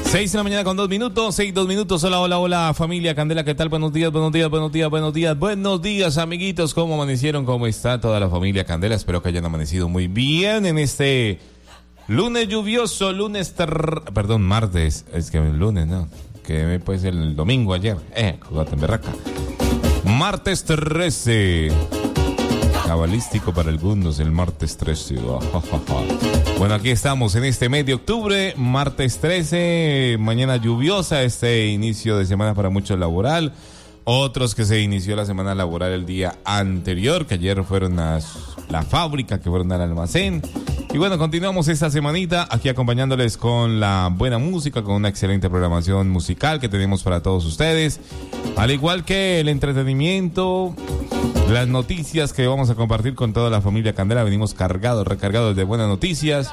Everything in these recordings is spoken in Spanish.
6 de la mañana con 2 minutos, 2 minutos. Hola, hola, hola, familia Candela, ¿qué tal? Buenos días, buenos días, buenos días, buenos días, buenos días, amiguitos. ¿Cómo amanecieron? ¿Cómo está toda la familia Candela? Espero que hayan amanecido muy bien en este lunes lluvioso, martes. Es que el lunes, ¿no? Que pues el domingo ayer. Jugate en berraca. Martes 13. Cabalístico para algunos, el martes 13. Bueno, aquí estamos en este mes de octubre, martes 13, mañana lluviosa, este inicio de semana para muchos laboral. Otros que se inició la semana laboral el día anterior, que ayer fueron a la fábrica, que fueron al almacén. Y bueno, continuamos esta semanita aquí acompañándoles con la buena música, con una excelente programación musical que tenemos para todos ustedes. Al igual que el entretenimiento, las noticias que vamos a compartir con toda la familia Candela. Venimos recargados de buenas noticias,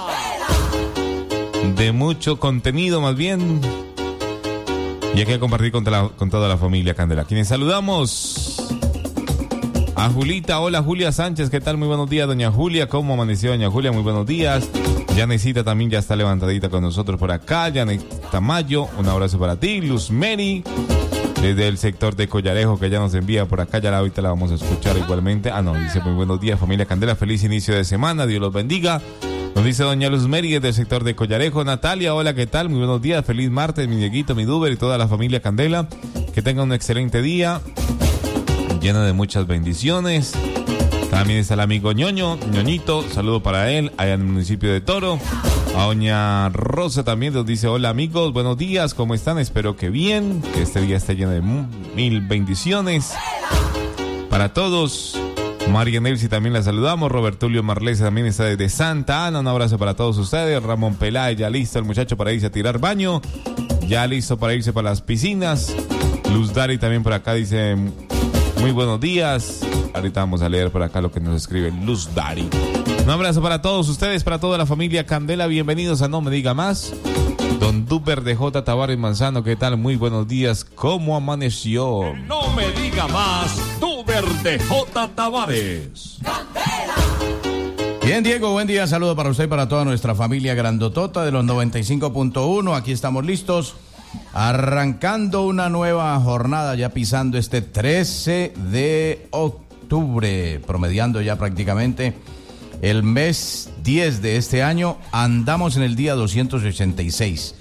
de mucho contenido más bien. Y hay que compartir con toda la familia Candela. Quienes saludamos a Julita. Hola, Julia Sánchez, ¿qué tal? Muy buenos días, doña Julia. ¿Cómo amaneció, doña Julia? Muy buenos días. Yanecita también ya está levantadita con nosotros por acá. Janet Tamayo, un abrazo para ti. Luz Mary, desde el sector de Collarejo, que ya nos envía por acá. Ya ahorita la vamos a escuchar igualmente. Dice muy buenos días, familia Candela. Feliz inicio de semana. Dios los bendiga. Nos dice doña Luz Mary desde el sector de Collarejo. Natalia, hola, ¿qué tal? Muy buenos días. Feliz martes, mi Dieguito, mi Duber y toda la familia Candela. Que tengan un excelente día, lleno de muchas bendiciones. También está el amigo Ñoñito, saludo para él, allá en el municipio de Toro. A doña Rosa también nos dice, hola amigos, buenos días, ¿cómo están? Espero que bien, que este día esté lleno de mil bendiciones para todos. María Nelsi también la saludamos. Robertulio Marlese también está desde Santa Ana, un abrazo para todos ustedes. Ramón Peláez, ya listo el muchacho para irse a tirar baño, ya listo para irse para las piscinas. Luz Dari también por acá dice, muy buenos días. Ahorita vamos a leer por acá lo que nos escribe Luz Dari. Un abrazo para todos ustedes, para toda la familia Candela. Bienvenidos a No Me Diga Más. Don Duber de J. Tavares Manzano, ¿qué tal? Muy buenos días. ¿Cómo amaneció? No me diga más, Duber de J. Tavares. Bien, Diego, buen día. Saludo para usted y para toda nuestra familia grandotota de los 95.1. Aquí estamos listos, arrancando una nueva jornada, ya pisando este 13 de octubre, promediando ya prácticamente el mes 10 de este año. Andamos en el día 286.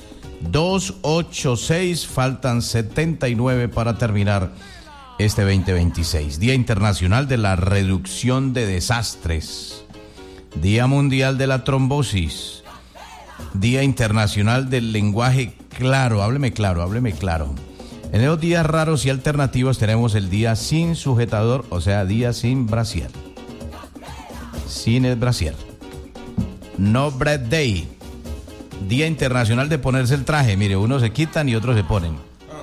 286, faltan 79 para terminar este 2026. Día Internacional de la Reducción de Desastres. Día Mundial de la Trombosis. Día Internacional del Lenguaje Claro. Hábleme claro. En esos días raros y alternativos tenemos el día sin sujetador, o sea, día sin brasier. Sin el brasier. No Bread Day. Día Internacional de ponerse el traje. Mire, unos se quitan y otros se ponen.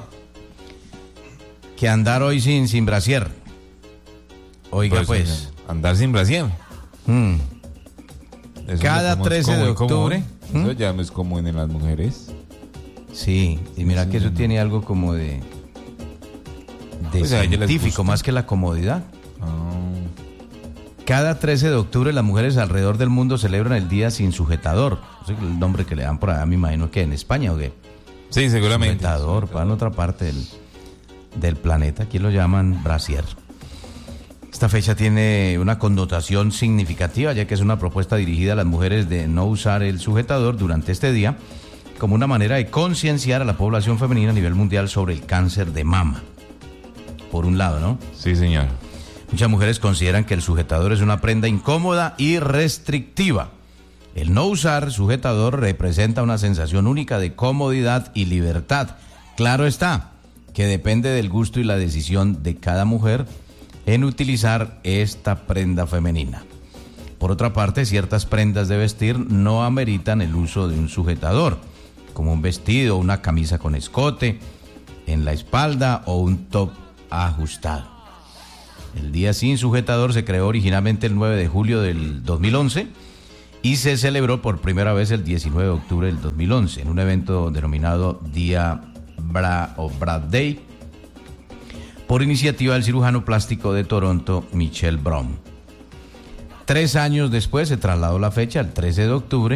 Que andar hoy sin brasier. Oiga, pues. Andar sin brasier. Cada 13 de octubre. Eso ya no es común en las mujeres. Sí, y mira que eso tiene algo como de científico, más que la comodidad. Cada 13 de octubre las mujeres alrededor del mundo celebran el día sin sujetador. No sé el nombre que le dan por allá, me imagino que en España o qué. Sí, seguramente. Sujetador, para en otra parte del planeta, aquí lo llaman brasier. Esta fecha tiene una connotación significativa, ya que es una propuesta dirigida a las mujeres de no usar el sujetador durante este día, como una manera de concienciar a la población femenina a nivel mundial sobre el cáncer de mama. Por un lado, ¿no? Sí, señor. Muchas mujeres consideran que el sujetador es una prenda incómoda y restrictiva. El no usar sujetador representa una sensación única de comodidad y libertad. Claro está, que depende del gusto y la decisión de cada mujer en utilizar esta prenda femenina. Por otra parte, ciertas prendas de vestir no ameritan el uso de un sujetador, como un vestido, una camisa con escote en la espalda o un top ajustado. El día sin sujetador se creó originalmente el 9 de julio del 2011 y se celebró por primera vez el 19 de octubre del 2011 en un evento denominado Día Brad Day por iniciativa del cirujano plástico de Toronto, Michel Brown. 3 años después se trasladó la fecha al 13 de octubre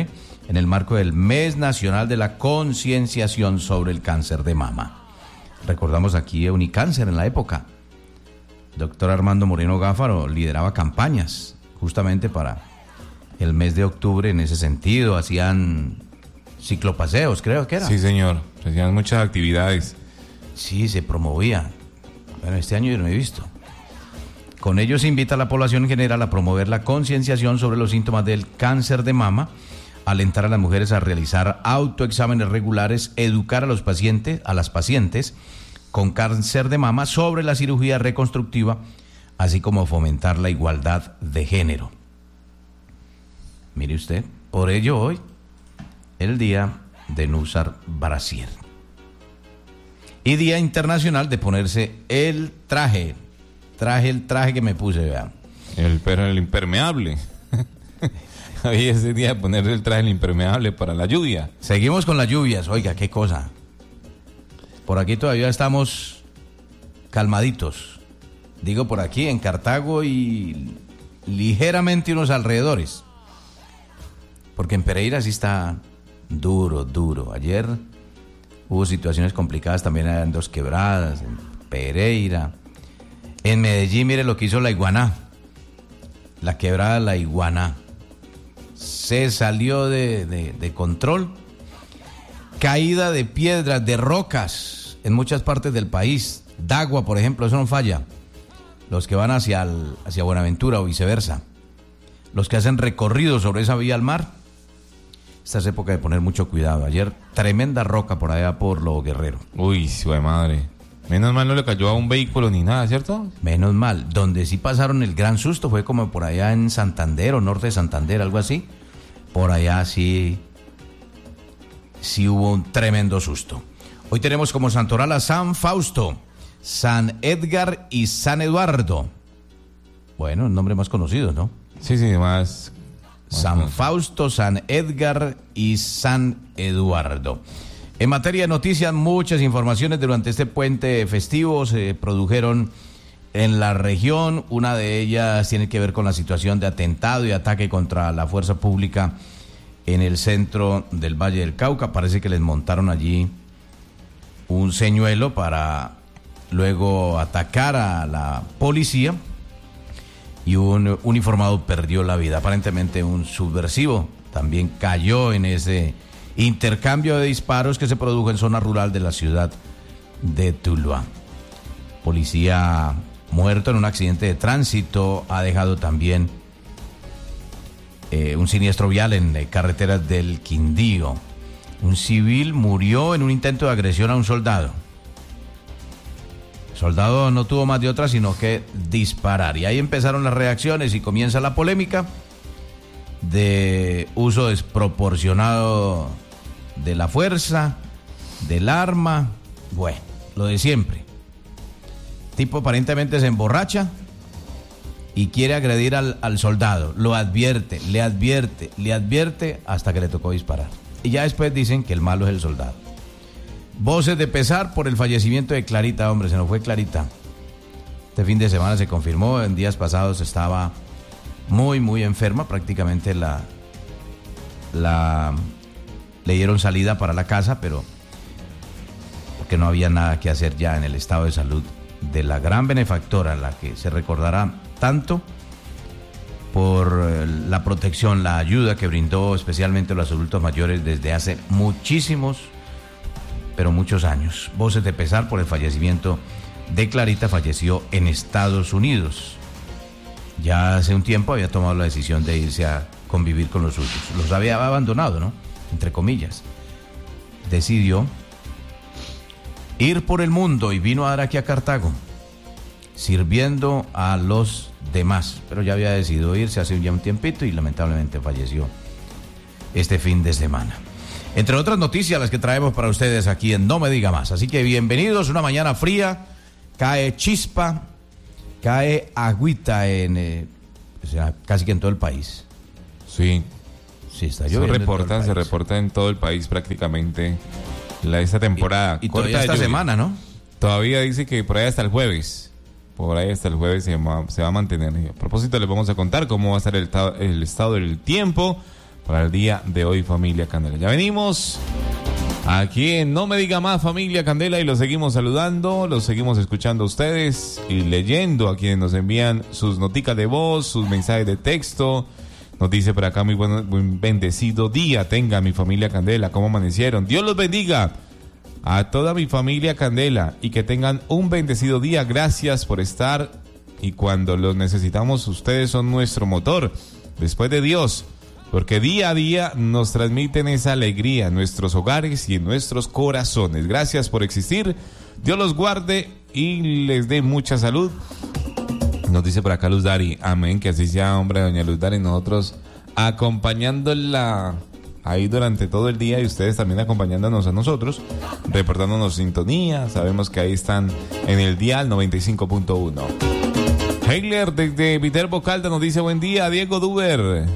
en el marco del Mes Nacional de la Concienciación sobre el Cáncer de Mama. Recordamos aquí Unicáncer en la época. Doctor Armando Moreno Gáfaro lideraba campañas justamente para el mes de octubre en ese sentido. Hacían ciclopaseos, creo que era. Sí, señor. Se hacían muchas actividades. Sí, se promovía. Bueno, este año yo no he visto. Con ello se invita a la población en general a promover la concienciación sobre los síntomas del cáncer de mama, alentar a las mujeres a realizar autoexámenes regulares, educar a las pacientes con cáncer de mama sobre la cirugía reconstructiva, así como fomentar la igualdad de género. Mire usted, por ello hoy, el día de no usar brasier. Y Día Internacional de ponerse el traje que me puse, vean. El impermeable. Hoy es el día de ponerse el traje impermeable para la lluvia. Seguimos con las lluvias, oiga, qué cosa. Por aquí todavía estamos calmaditos. Digo por aquí en Cartago y ligeramente unos alrededores. Porque en Pereira sí está duro. Ayer hubo situaciones complicadas también en Dos Quebradas, en Pereira. En Medellín, mire lo que hizo la Iguaná. La quebrada La Iguaná. Se salió de control. Caída de piedras, de rocas en muchas partes del país. Dagua, por ejemplo, eso no falla. Los que van hacia Buenaventura o viceversa. Los que hacen recorridos sobre esa vía al mar. Esta es época de poner mucho cuidado. Ayer, tremenda roca por allá por Lo Guerrero. Uy, su madre. Menos mal no le cayó a un vehículo ni nada, ¿cierto? Menos mal. Donde sí pasaron el gran susto fue como por allá en Santander o norte de Santander, algo así. Por allá sí hubo un tremendo susto. Hoy tenemos como santoral a San Fausto, San Edgar y San Eduardo. Bueno, el nombre más conocido, ¿no? Sí, más San Fausto, San Edgar y San Eduardo. En materia de noticias, muchas informaciones durante este puente festivo se produjeron en la región. Una de ellas tiene que ver con la situación de atentado y ataque contra la fuerza pública en el centro del Valle del Cauca. Parece que les montaron allí un señuelo para luego atacar a la policía y un uniformado perdió la vida. Aparentemente un subversivo también cayó en ese intercambio de disparos que se produjo en zona rural de la ciudad de Tuluá. Policía muerto en un accidente de tránsito ha dejado también un siniestro vial en carreteras del Quindío. Un civil murió en un intento de agresión a un soldado. El soldado no tuvo más de otra sino que disparar. Y ahí empezaron las reacciones y comienza la polémica de uso desproporcionado de la fuerza, del arma. Bueno, lo de siempre. Tipo aparentemente se emborracha y quiere agredir al soldado. Lo advierte, le advierte hasta que le tocó disparar. Y ya después dicen que el malo es el soldado. Voces de pesar por el fallecimiento de Clarita. Hombre, se nos fue Clarita. Este fin de semana se confirmó. En días pasados estaba muy enferma. Prácticamente le dieron salida para la casa, pero porque no había nada que hacer ya en el estado de salud de la gran benefactora, la que se recordará tanto por la protección, la ayuda que brindó especialmente a los adultos mayores desde hace muchísimos, pero muchos años. Voces de pesar por el fallecimiento de Clarita. Falleció en Estados Unidos. Ya hace un tiempo había tomado la decisión de irse a convivir con los suyos. Los había abandonado, ¿no? Entre comillas. Decidió ir por el mundo y vino a dar aquí a Cartago, sirviendo a los demás. Pero ya había decidido irse hace ya un tiempito y lamentablemente falleció este fin de semana. Entre otras noticias las que traemos para ustedes aquí en No Me Diga Más. Así que bienvenidos, una mañana fría, cae chispa, cae agüita casi que en todo el país. Sí. Sí, está lloviendo. Se reporta en todo el país prácticamente esta temporada. Y todavía esta semana, ¿no? Todavía dice que por ahí hasta el jueves. Por ahí hasta el jueves se va a mantener. A propósito, les vamos a contar cómo va a estar el estado del tiempo para el día de hoy, familia Candela. Ya venimos aquí en No Me Diga Más, familia Candela, y los seguimos saludando, los seguimos escuchando a ustedes y leyendo a quienes nos envían sus noticas de voz, sus mensajes de texto. Nos dice por acá, muy bendecido día tenga mi familia Candela, ¿cómo amanecieron? Dios los bendiga a toda mi familia Candela y que tengan un bendecido día. Gracias por estar, y cuando los necesitamos, ustedes son nuestro motor, después de Dios, porque día a día nos transmiten esa alegría en nuestros hogares y en nuestros corazones. Gracias por existir, Dios los guarde y les dé mucha salud. Nos dice por acá Luz Dari, amén, que así sea, hombre, doña Luz Dari, nosotros acompañándola ahí durante todo el día y ustedes también acompañándonos a nosotros, reportándonos sintonía. Sabemos que ahí están en el dial 95.1. Heiler desde Viterbo Caldas nos dice buen día, Diego Duber.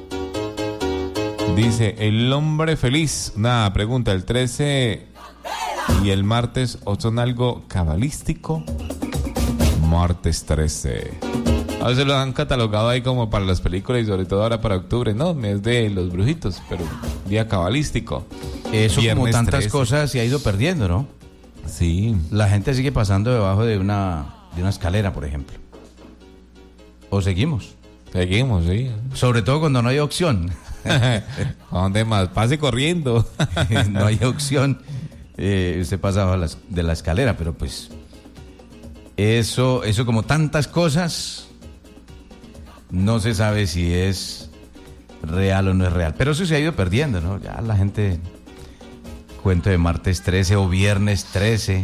Dice, el hombre feliz. Una pregunta, ¿el 13 y el martes o son algo cabalístico? Martes 13. A veces lo han catalogado ahí como para las películas y sobre todo ahora para octubre. No, mes de los brujitos, pero día cabalístico. Eso, Viernes como tantas 13. cosas, se ha ido perdiendo, ¿no? Sí. La gente sigue pasando debajo de una escalera, por ejemplo. O seguimos. Seguimos, sí. Sobre todo cuando no hay opción. ¿A dónde más? Pase corriendo. No hay opción. Usted pasa abajo de la escalera, pero pues eso como tantas cosas, no se sabe si es real o no es real. Pero eso se ha ido perdiendo, ¿no? Ya la gente, cuento de martes 13 o viernes 13.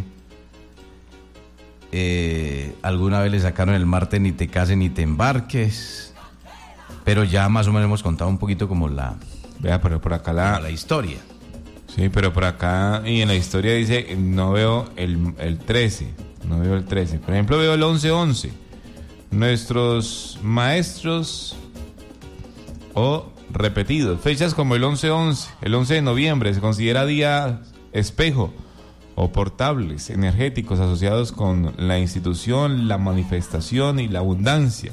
Alguna vez le sacaron el martes ni te cases ni te embarques. Pero ya más o menos hemos contado un poquito como Vea, pero por acá la historia. Sí, pero por acá y en la historia dice, no veo el 13. No veo el 13. Por ejemplo, veo el 11-11. Nuestros maestros o repetidos. Fechas como el 11-11. El 11 de noviembre se considera día espejo o portables energéticos asociados con la institución, la manifestación y la abundancia.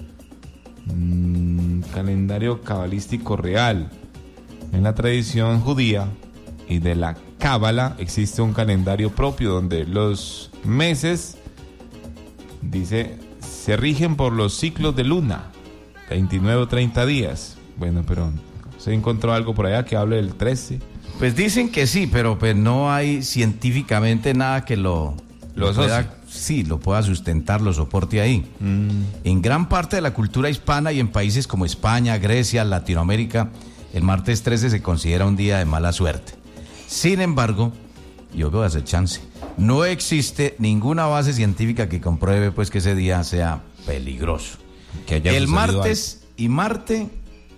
Calendario cabalístico real. En la tradición judía y de la cábala existe un calendario propio donde los meses, dice, se rigen por los ciclos de luna, 29 o 30 días. Bueno, pero ¿se encontró algo por allá que hable del 13? Pues dicen que sí, pero pues no hay científicamente nada que lo pueda sustentar, lo soporte ahí. En gran parte de la cultura hispana y en países como España, Grecia, Latinoamérica, el martes 13 se considera un día de mala suerte. Sin embargo, yo veo hacer chance. No existe ninguna base científica que compruebe pues que ese día sea peligroso. Que haya el sucedido martes algo. Y Marte,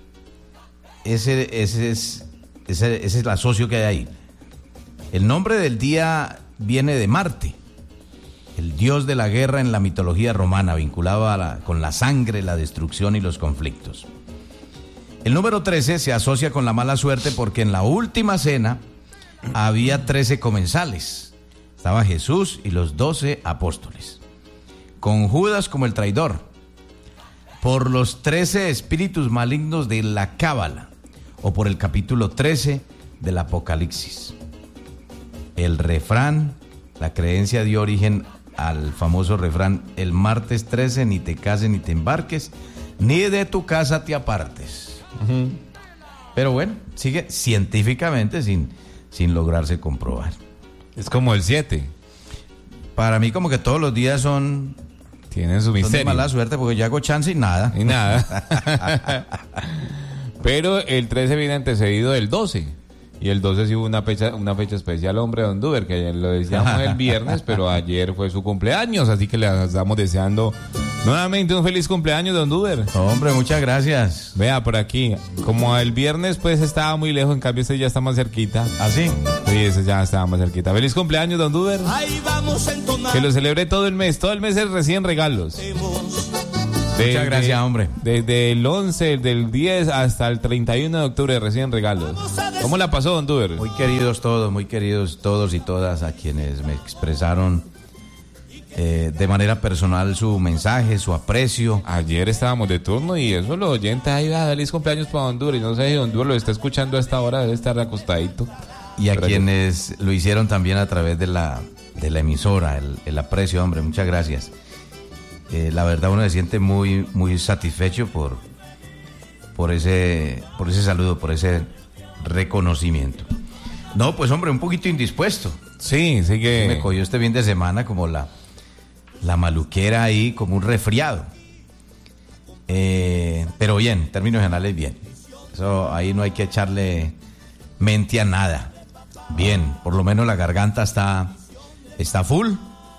ese es el asocio que hay ahí. El nombre del día viene de Marte, el dios de la guerra en la mitología romana, vinculado con la sangre, la destrucción y los conflictos. El número 13 se asocia con la mala suerte porque en la última cena había 13 comensales. Estaba Jesús y los 12 apóstoles, con Judas como el traidor, por los 13 espíritus malignos de la cábala, o por el capítulo 13 del Apocalipsis. El refrán, la creencia dio origen al famoso refrán, el martes 13 ni te cases ni te embarques, ni de tu casa te apartes. Uh-huh. Pero bueno, sigue científicamente sin lograrse comprobar. Es como el 7. Para mí como que todos los días tienen su misterio. Son de mala suerte porque yo hago chance y nada. Y nada. Pero el 13 viene antecedido del 12. Y el 12 sí hubo una fecha especial, hombre, Don Duber, que lo decíamos el viernes, pero ayer fue su cumpleaños, así que le estamos deseando nuevamente un feliz cumpleaños, Don Duber. Hombre, muchas gracias. Vea, por aquí, como el viernes pues estaba muy lejos, en cambio este ya está más cerquita. ¿Ah, sí? Sí, ese ya estaba más cerquita. Feliz cumpleaños, Don Duber. Ahí vamos a entonar. Que lo celebré todo el mes es recién regalos. Muchas gracias, hombre. Desde el 11, del 10 hasta el 31 de octubre recién regalos. ¿Cómo la pasó, Don Duber? Muy queridos todos y todas a quienes me expresaron de manera personal su mensaje, su aprecio. Ayer estábamos de turno y eso los oyentes ahí, feliz cumpleaños para Honduras. Y no sé si Honduras lo está escuchando a esta hora, debe estar acostadito. Y a quienes lo hicieron también a través de la emisora, el aprecio, hombre, muchas gracias. La verdad uno se siente muy, muy satisfecho por ese saludo, por ese reconocimiento. No, pues hombre, un poquito indispuesto. Sí, sí que... Me cogió este fin de semana como la maluquera ahí, como un resfriado. Pero bien, en términos generales bien. Eso ahí no hay que echarle mente a nada. Bien, por lo menos la garganta está full.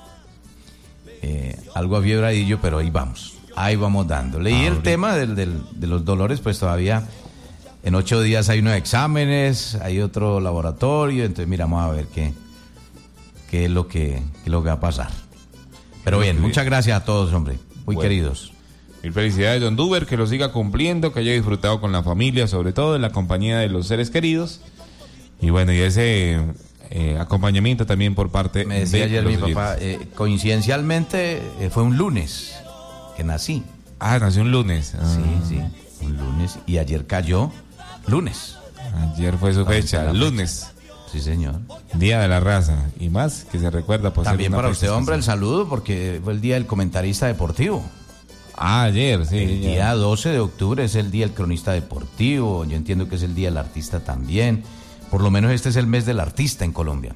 Algo afiebradillo, pero ahí vamos dándole. Y el tema de los dolores, pues todavía en 8 días hay unos exámenes, hay otro laboratorio, entonces miramos a ver qué es lo que va a pasar. Pero bien, muchas gracias a todos, hombre, muy queridos. Mil felicidades, don Duber, que lo siga cumpliendo, que haya disfrutado con la familia, sobre todo en la compañía de los seres queridos. Y bueno, y ese acompañamiento también por parte me decía de ayer mi los papá, coincidencialmente fue un lunes que nací. Nació un lunes. Sí, un lunes, y ayer cayó lunes. Ayer fue su fecha, lunes. Sí, señor. Día de la raza. Y más que se recuerda por también para usted, hombre, especial. el saludo, porque fue el día del comentarista deportivo. Ayer, sí. El día 12 de octubre es el día del cronista deportivo. Yo entiendo que es el día del artista también. Por lo menos este es el mes del artista en Colombia.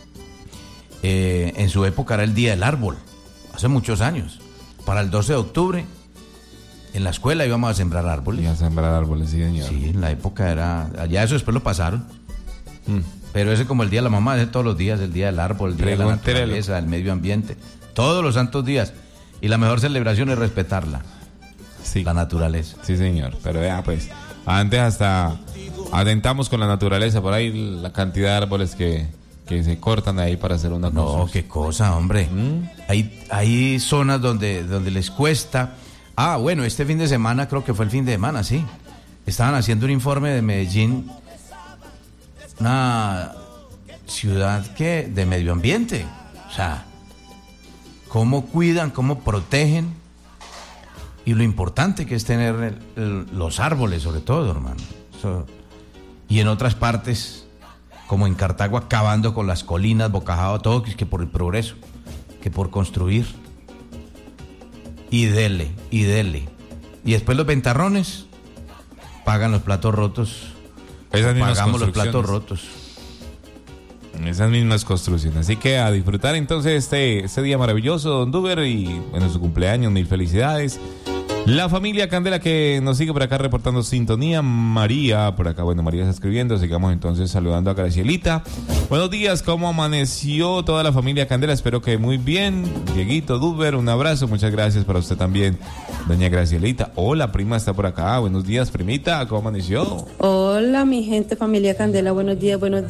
En su época era el día del árbol, hace muchos años. Para el 12 de octubre, en la escuela íbamos a sembrar árboles. Y a sembrar árboles, sí, señor. Sí, en la época era... Allá eso después lo pasaron. Pero ese como el día de la mamá, ese todos los días, el día del árbol, el día de la naturaleza, del medio ambiente. Todos los santos días. Y la mejor celebración es respetarla. Sí. La naturaleza. Sí, señor. Pero vea, pues, antes hasta atentamos con la naturaleza. Por ahí la cantidad de árboles que se cortan ahí para hacer una cosa. No, qué cosa, hombre. Hay zonas donde les cuesta. Bueno, este fin de semana, creo que fue el fin de semana, sí. Estaban haciendo un informe de Medellín, una ciudad de medio ambiente. O sea, cómo cuidan, cómo protegen, y lo importante que es tener los árboles, sobre todo, hermano. Y en otras partes, como en Cartago, acabando con las colinas, Bocajado, todo, que por el progreso, que por construir. Y dele. Y después los ventarrones pagan los platos rotos. Pagamos los platos rotos. Esas mismas construcciones. Así que a disfrutar entonces este día maravilloso, don Duber, y bueno, su cumpleaños, mil felicidades. La familia Candela que nos sigue por acá reportando sintonía. María, por acá, bueno, María está escribiendo. Sigamos entonces saludando a Gracielita. Buenos días, ¿cómo amaneció toda la familia Candela? Espero que muy bien. Dieguito, Duber, un abrazo. Muchas gracias para usted también, doña Gracielita. Hola, prima está por acá. Buenos días, primita, ¿cómo amaneció? Hola, mi gente, familia Candela. Buenos días, buenos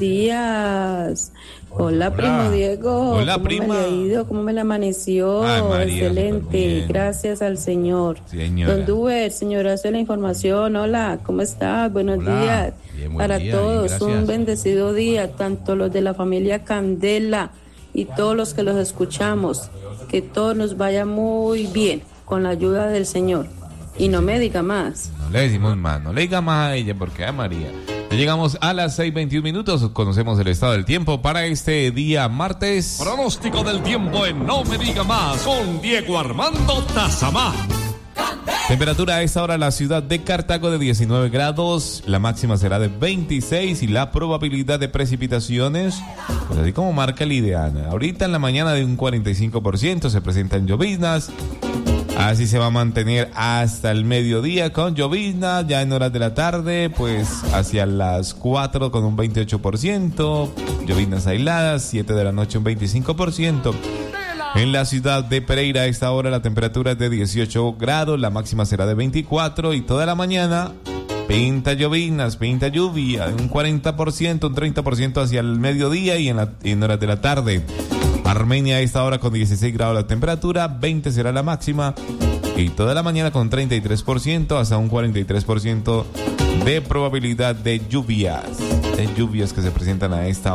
días. Hola, primo Diego. Hola, ¿Cómo prima. me le ha ido? ¿Cómo me la amaneció? Ay, María, excelente, gracias al Señor. Señora. Don Duber, señorazo de la información, hola, ¿cómo estás? Buenos días. Bien, buen para día, todos, gracias. un bendecido día, tanto los de la familia Candela y todos los que los escuchamos. Que todo nos vaya muy bien, con la ayuda del Señor. Y no me diga más. No le decimos más, no le diga más a ella, porque a María. Ya llegamos a las 6:21. Conocemos el estado del tiempo para este día martes. Pronóstico del tiempo en No Me Diga Más con Diego Armando Tazamá. Temperatura a esta hora en la ciudad de Cartago de 19 grados, la máxima será de 26 y la probabilidad de precipitaciones, pues así como marca el ideal. Ahorita en la mañana de un 45% se presentan lloviznas, así se va a mantener hasta el mediodía con lloviznas, ya en horas de la tarde, pues hacia las 4 con un 28%, lloviznas aisladas, 7 de la noche un 25%. En la ciudad de Pereira a esta hora la temperatura es de 18 grados, la máxima será de 24 y toda la mañana pinta lloviznas, pinta lluvia, un 40%, un 30% hacia el mediodía y en horas de la tarde. Armenia a esta hora con 16 grados la temperatura, 20 será la máxima y toda la mañana con 33% hasta un 43% de probabilidad de lluvias que se presentan a esta